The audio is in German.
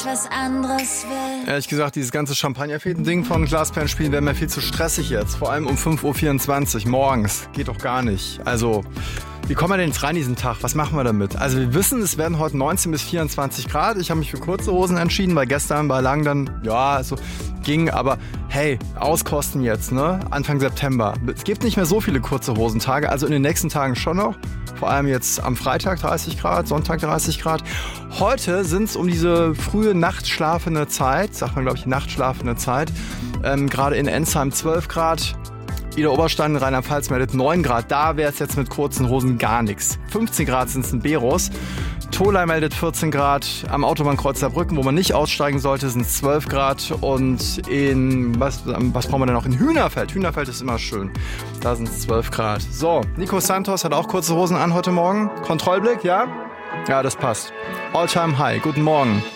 was anderes will. Ehrlich gesagt, dieses ganze Champagnerfeten-Ding von Glasperlenspielen wäre mir viel zu stressig jetzt. Vor allem um 5.24 Uhr morgens. Geht doch gar nicht. Also, wie kommen wir denn jetzt rein diesen Tag? Was machen wir damit? Also wir wissen, es werden heute 19 bis 24 Grad. Ich habe mich für kurze Hosen entschieden, weil gestern bei Lang dann, ja, so ging. Aber hey, auskosten jetzt, ne? Anfang September. Es gibt nicht mehr so viele kurze Hosentage, also in den nächsten Tagen schon noch. Vor allem jetzt am Freitag 30 Grad, Sonntag 30 Grad. Heute sind es um diese frühe nachtschlafende Zeit, sagt man glaube ich nachtschlafende Zeit, gerade in Ensheim 12 Grad. Ida Oberstein, Rheinland-Pfalz meldet 9 Grad. Da wäre es jetzt mit kurzen Hosen gar nichts. 15 Grad sind es in Beros. Tolai meldet 14 Grad. Am Autobahnkreuz Saarbrücken, wo man nicht aussteigen sollte, sind es 12 Grad. Und in, was brauchen wir denn noch? In Hühnerfeld. Hühnerfeld ist immer schön. Da sind es 12 Grad. So, Nico Santos hat auch kurze Hosen an heute Morgen. Kontrollblick, ja? Ja, das passt. All-time high. Guten Morgen.